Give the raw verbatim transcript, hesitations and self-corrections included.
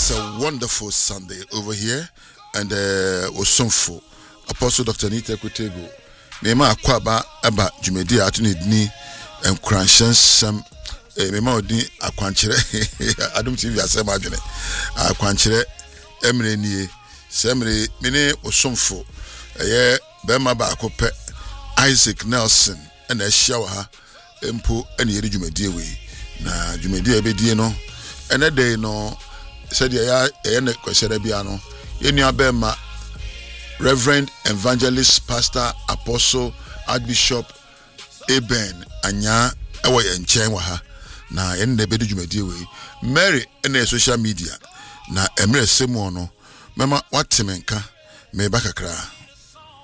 It's a wonderful Sunday over here, and uh, Osonfo, Apostle Doctor Nita Kutego. Mema akwaba aba jumedi atunidni enkranshan sam mema odi akwankyere adum T V asem adwene akwankyere emre nie semre mene Osonfo eye bema ba akopɛ Isaac Nelson na ehia wa ha empo ene yeri jumedi we na jumedi ebedie no ene dey no said ya eye ne kwesere bia no yenu abema Reverend Evangelist Pastor Apostle Archbishop Eben Anya ewo ye nchen wa ha na ene na bedu jumedi we Mary ene social media na emre semu no mema watemenka me bakakra